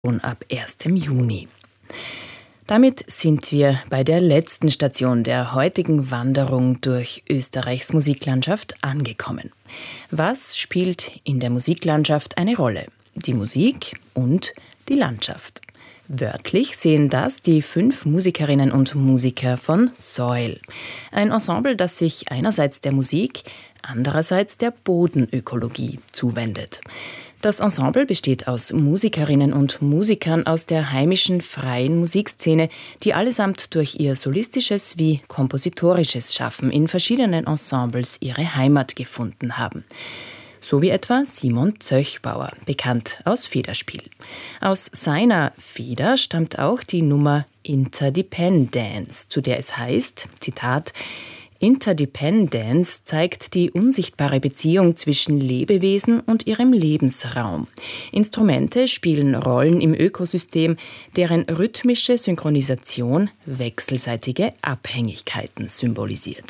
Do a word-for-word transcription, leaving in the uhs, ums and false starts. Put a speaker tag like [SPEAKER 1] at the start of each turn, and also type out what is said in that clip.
[SPEAKER 1] ab ersten Juni. Damit sind wir bei der letzten Station der heutigen Wanderung durch Österreichs Musiklandschaft angekommen. Was spielt in der Musiklandschaft eine Rolle? Die Musik und die Landschaft. Wörtlich sehen das die fünf Musikerinnen und Musiker von Soil. Ein Ensemble, das sich einerseits der Musik, andererseits der Bodenökologie zuwendet. Das Ensemble besteht aus Musikerinnen und Musikern aus der heimischen freien Musikszene, die allesamt durch ihr solistisches wie kompositorisches Schaffen in verschiedenen Ensembles ihre Heimat gefunden haben. So wie etwa Simon Zöchbauer, bekannt aus Federspiel. Aus seiner Feder stammt auch die Nummer Interdependence, zu der es heißt, Zitat, Interdependence zeigt die unsichtbare Beziehung zwischen Lebewesen und ihrem Lebensraum. Instrumente spielen Rollen im Ökosystem, deren rhythmische Synchronisation wechselseitige Abhängigkeiten symbolisiert.